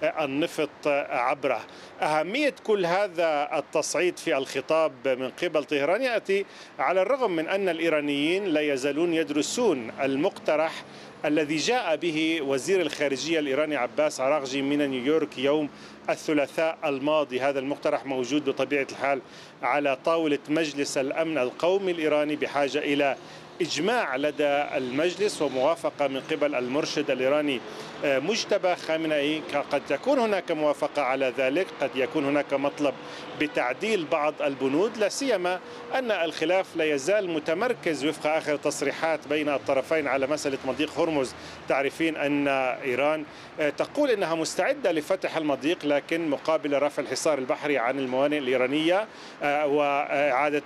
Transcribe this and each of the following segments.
النفط عبره. أهمية كل هذا التصعيد في الخطاب من قبل طهران يأتي على الرغم من أن الإيرانيين لا يزالون يدرسون المقترح الذي جاء به وزير الخارجية الإيراني عباس عراغجي من نيويورك يوم الثلاثاء الماضي. هذا المقترح موجود بطبيعة الحال على طاولة مجلس الأمن القومي الإيراني، بحاجة إلى إجماع لدى المجلس وموافقة من قبل المرشد الإيراني مجتبى خامنئي. قد تكون هناك موافقة على ذلك، قد يكون هناك مطلب بتعديل بعض البنود، لا سيما أن الخلاف لا يزال متمركز وفق آخر تصريحات بين الطرفين على مسألة مضيق هرمز. تعرفين أن إيران تقول أنها مستعدة لفتح المضيق، لكن مقابل رفع الحصار البحري عن الموانئ الإيرانية وإعادة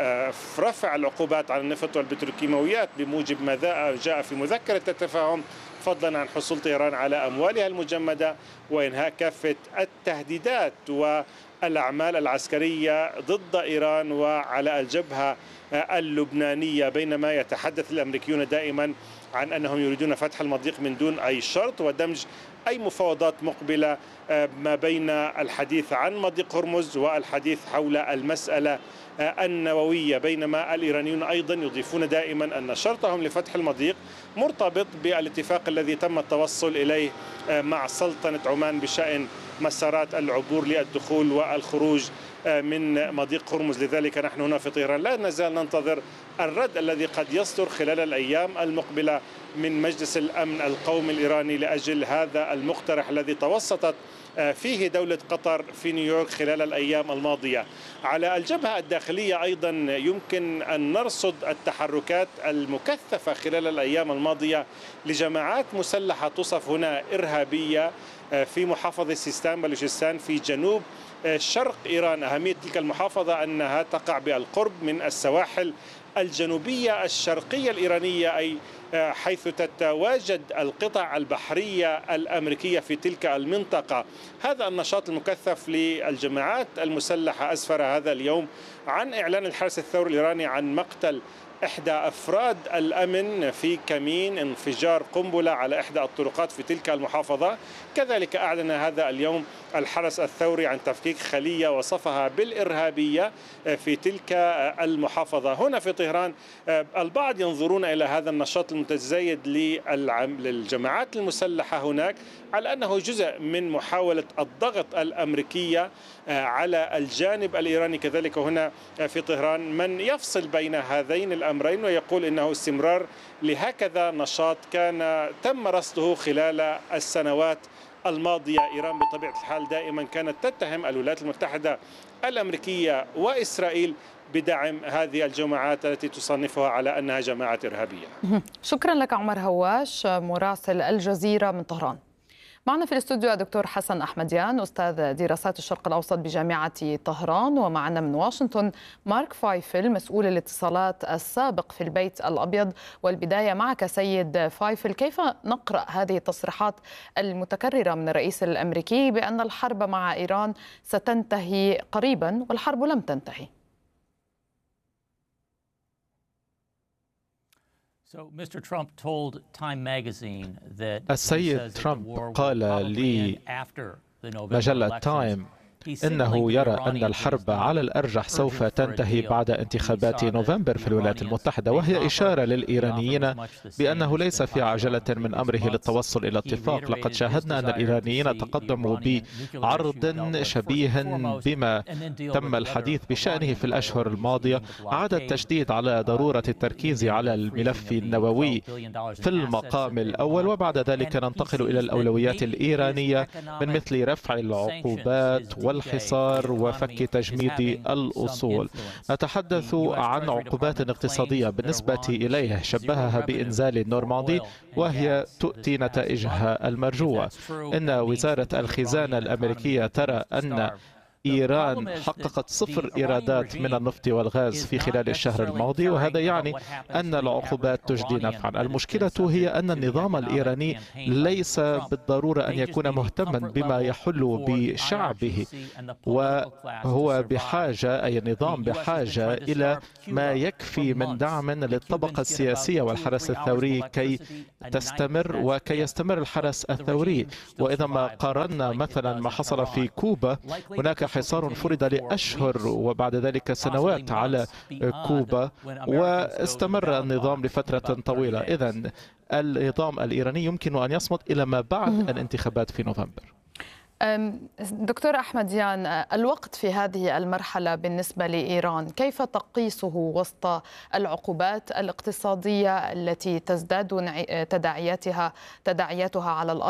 رفع العقوبات على النفط والبتروكيماويات بموجب ما جاء في مذكرة التفاهم، فضلا عن حصول طهران على أموالها المجمدة وإنهاء كافة التهديدات والأعمال العسكرية ضد إيران وعلى الجبهة اللبنانية. بينما يتحدث الأمريكيون دائما عن أنهم يريدون فتح المضيق من دون أي شرط ودمج أي مفاوضات مقبلة ما بين الحديث عن مضيق هرمز والحديث حول المسألة النووية. بينما الإيرانيون أيضا يضيفون دائما أن شرطهم لفتح المضيق مرتبط بالاتفاق الذي تم التوصل إليه مع سلطنة عمان بشأن مسارات العبور للدخول والخروج من مضيق هرمز. لذلك نحن هنا في طهران لا نزال ننتظر الرد الذي قد يصدر خلال الأيام المقبلة من مجلس الأمن القومي الإيراني لأجل هذا المقترح الذي توسطت فيه دولة قطر في نيويورك خلال الأيام الماضية. على الجبهة الداخلية أيضا يمكن أن نرصد التحركات المكثفة خلال الأيام الماضية لجماعات مسلحة تصف هنا إرهابية في محافظة سيستان بلوچستان في جنوب شرق إيران. أهمية تلك المحافظة أنها تقع بالقرب من السواحل الجنوبية الشرقية الإيرانية، أي حيث تتواجد القطع البحرية الأمريكية في تلك المنطقة. هذا النشاط المكثف للجماعات المسلحة أسفر هذا اليوم عن إعلان الحرس الثوري الإيراني عن مقتل إحدى أفراد الأمن في كمين انفجار قنبلة على إحدى الطرقات في تلك المحافظة. كذلك أعلن هذا اليوم الحرس الثوري عن تفكيك خلية وصفها بالإرهابية في تلك المحافظة. هنا في طهران البعض ينظرون إلى هذا النشاط المتزايد للجماعات المسلحة هناك على أنه جزء من محاولة الضغط الأمريكية على الجانب الإيراني. كذلك هنا في طهران من يفصل بين هذين الأمرين ويقول إنه استمرار لهكذا نشاط كان تم رصده خلال السنوات الماضية. إيران بطبيعة الحال دائما كانت تتهم الولايات المتحدة الأمريكية وإسرائيل بدعم هذه الجماعات التي تصنفها على أنها جماعة إرهابية. شكرا لك عمر هواش مراسل الجزيرة من طهران. معنا في الاستوديو الدكتور حسن أحمديان أستاذ دراسات الشرق الأوسط بجامعة طهران، ومعنا من واشنطن مارك فايفل مسؤول الاتصالات السابق في البيت الأبيض. والبداية معك سيد فايفل، كيف نقرأ هذه التصريحات المتكررة من الرئيس الأمريكي بأن الحرب مع إيران ستنتهي قريبا والحرب لم تنتهي؟ السيد ترامب قال لمجلة تايم إنه يرى أن الحرب على الأرجح سوف تنتهي بعد انتخابات نوفمبر في الولايات المتحدة، وهي إشارة للإيرانيين بأنه ليس في عجلة من أمره للتوصل إلى اتفاق. لقد شاهدنا أن الإيرانيين تقدموا بعرض شبيه بما تم الحديث بشأنه في الأشهر الماضية، عاد التشديد على ضرورة التركيز على الملف النووي في المقام الأول، وبعد ذلك ننتقل إلى الأولويات الإيرانية من مثل رفع العقوبات والحصار وفك تجميد الأصول. نتحدث عن عقوبات اقتصادية بالنسبة إليه شبهها بإنزال النورماندي وهي تؤتي نتائجها المرجوة. إن وزارة الخزانة الأمريكية ترى أن إيران حققت 0 إيرادات من النفط والغاز في خلال الشهر الماضي، وهذا يعني أن العقوبات تجدي نفعا. المشكلة هي أن النظام الإيراني ليس بالضرورة أن يكون مهتما بما يحل بشعبه، وهو بحاجة، أي النظام بحاجة إلى ما يكفي من دعم للطبقة السياسية والحرس الثوري كي تستمر وكي يستمر الحرس الثوري. وإذا ما قارنا مثلا ما حصل في كوبا، هناك حصار فرض لأشهر وبعد ذلك سنوات على كوبا، واستمر النظام لفترة طويلة. إذن النظام الإيراني يمكن أن يصمد إلى ما بعد الانتخابات في نوفمبر. دكتور أحمديان، الوقت في هذه المرحلة بالنسبة لإيران كيف تقيسه وسط العقوبات الاقتصادية التي تزداد تداعياتها على الأرض